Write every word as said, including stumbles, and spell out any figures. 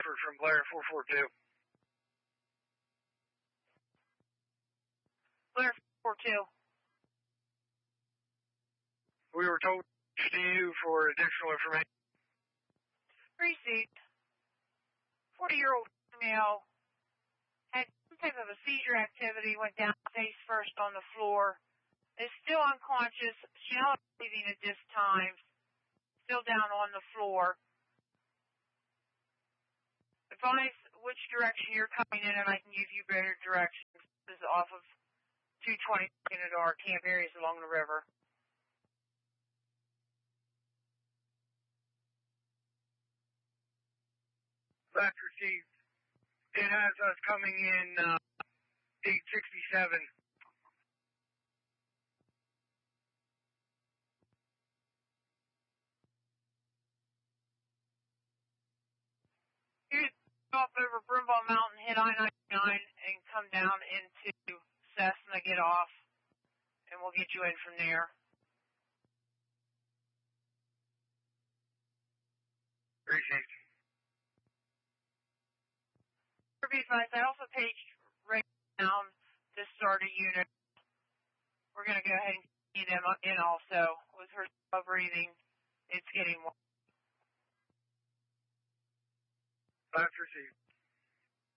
Bradford from Blair four four two. Blair four four two. We were told to you for additional information. Received. forty-year-old female had some type of a seizure activity, went down face first on the floor, is still unconscious, she's not breathing at this time, still down on the floor. Advise which direction you're coming in and I can give you better directions. This is off of two twenty in our camp areas along the river. That's received. It has us coming in uh, eight sixty-seven. You up over Broomball Mountain, hit I ninety-nine, and come down into Cessna, get off, and we'll get you in from there. Received. Be advised, I also paged right down to start a unit. We're going to go ahead and get them in also. With her slow breathing, it's getting worse. That's received.